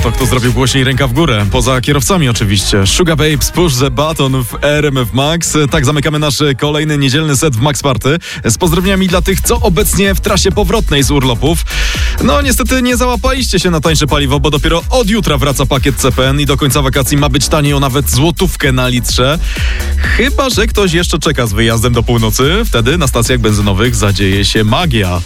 to kto zrobił głośniej ręka w górę. Poza kierowcami oczywiście. Sugar Babes, Push the Button w RMF Max. Tak zamykamy nasz kolejny niedzielny set w Max Party. Z pozdrowieniami dla tych, co obecnie w trasie powrotnej z urlopów. No niestety nie załapaliście się na tańsze paliwo, bo dopiero od jutra wraca pakiet CPN i do końca wakacji ma być taniej o nawet złotówkę na litrze. Chyba że ktoś jeszcze czeka z wyjazdem do północy. Wtedy na stacjach benzynowych zadzieje się magia.